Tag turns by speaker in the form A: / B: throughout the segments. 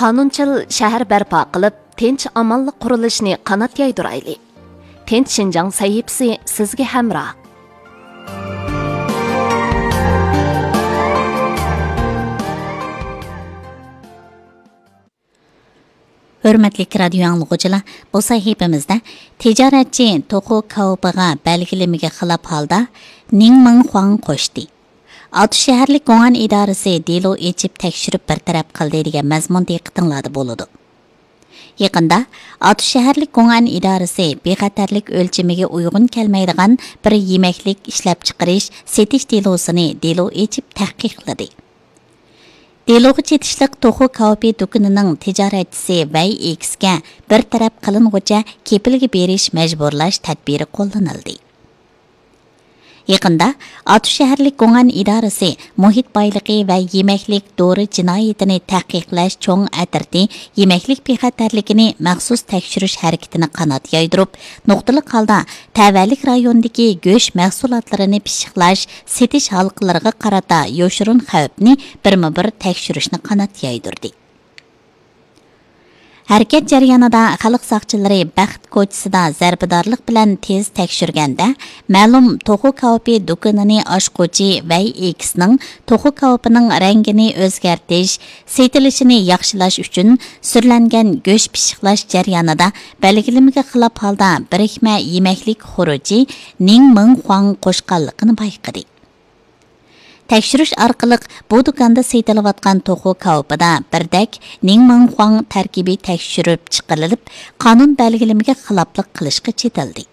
A: qonunchil shahar barpo qilib, tinch amonlik qurilishini qanot yaydirayli. Tinch Shinjang sahifasi sizga hamroh.
B: Hürmetli radyo anlıqıcılar, bu sahifemizde ticaretçi Toku Kaobaga belgilemege xilaf halda Ning Ming Huang qo'shdi. Altı şəhərlik Qoğan idarəsi delo içib təkşürüb bir tərəf qildi degan mazmun diqqətinizdə boludu. Yaqında Altı şəhərlik Qoğan idarəsi bexatarlik ölçemiga uyğun kelmaydigan bir yeməklik ishlab chiqarish, setish delosini delo içib tahqiqladi. Deloga chetishliq Toku Kaobi do'konining tijoratchisi Wei Xga bir taraf qilingucha kepilga berish majburlash tadbiri qo'llanildi. Yaqında Altı şəhərlik Qoğan idarəsi muhit boyligi va yeməklik dori jinoyatini tahqiqlash cho'ng atirdi yeməklik bexatarligini maxsus tekshirish harakatini qanot yaydirib, nuqtali holda tavallik rayonidagi go'sht mahsulotlarini pishiqlash, setish halqalariga qarata yoshirun xavfni birma-bir tekshirishni qanot yaydirdi. Hərəkət jarayonida xalq saqchilari Baxt ko'chasida zarbadorlik bilan tez tekshirganda, ma'lum Toku Kaobi do'konini oshqo'chi Wei Xning Toku Kaobining rangini o'zgartirish, setilishini yaxshilash uchun surlangan go'sht pishiqlash jarayonida belgilamga xilof holda birikma yemaklik xuruji Ning Ming Huang qo'shqanligini bayqadi. Tekshirish orqali bu do'konda setilayotgan Toku Kaobida birdak Ning Ming Huang tarkibi tekshirib chiqarilib, qonun belgilamiga xiloflik qilishga chetildi.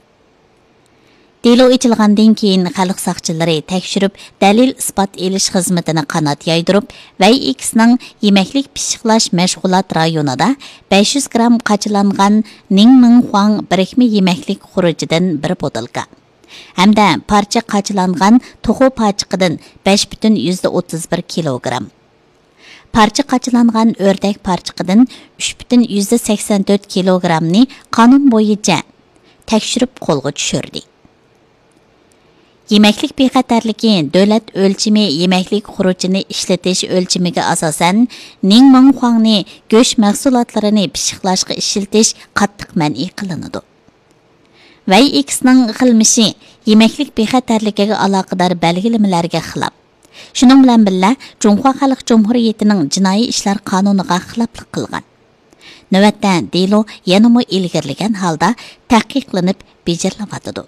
B: Delo ochilgandan keyin xalq saqchilari tekshirib, dalil isbot elish xizmatini qanot yaydirib, Wei Xning yemaklik pishiqlash mashg'ulot rayonida 500 gram qachilangan Ning Ming Huang birikma yemaklik xurujidan bir botilka hamda parcha qachilangan to'g'u pachiqidan 5,31 kilogram. Parcha qachilangan o'rdak parchiqidan 3,84 kilogramni qonun bo'yicha tekshirib qo'lga tushirdi. Yemaklik bexatarligi davlat o'lchimi yemaklik xurujini ishlatish o'lchimiga asosan Ning Ming Huangni go'sht mahsulotlarini pishiqlashga ishlatish qattiq man'iy qilinadi. Wei Xning qilmishi yemaklik bexatarligiga aloqador belgilamalarga xilof. Shuning bilan birga Jumhur Xalq Jumhuriyatining jinoiy ishlar qonuniga xiloflik qilgan. Navbatda delo yanada ilgirlagan holda tahqiqlanib bejarilyapti.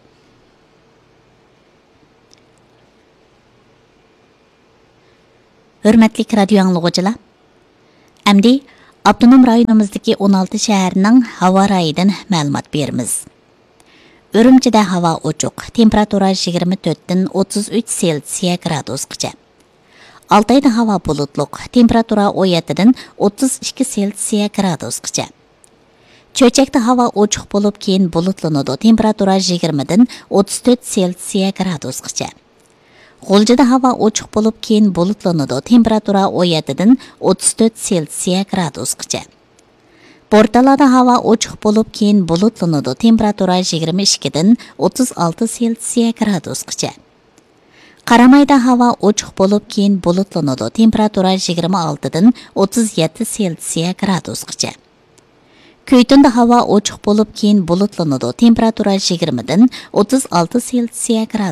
B: Hurmatli radio anglag'uchilar, amdi avtonom rayonimizdagi 16 shaharning havo rayidan ma'lumot beramiz. Urumchida havo ochiq, temperatura 24 dan 33 Selsiya gradusgacha. Altayda havo bulutliq, temperatura 17 dan 32 Selsiya gradusgacha. Cho'chakda havo ochiq bo'lib, keyin bulutlanadi, temperatura 20 dan 34 Selsiya gradusgacha. G'uljida havo ochiq bo'lib, keyin bulutlanadi, temperatura 17 dan 34 Selsiya gradusgacha. Portalada havo ochiq bo'lib, keyin bulutlanadi, temperatura 22 dan 36 Selsiya gradusgacha. Qaramayda havo ochiq bo'lib, keyin bulutlanadi, temperatura 26 dan 37 Selsiya gradusgacha. Kuytunda havo ochiq bo'lib, keyin bulutlanadi, temperatura 20 dan 36 Selsiya gradus.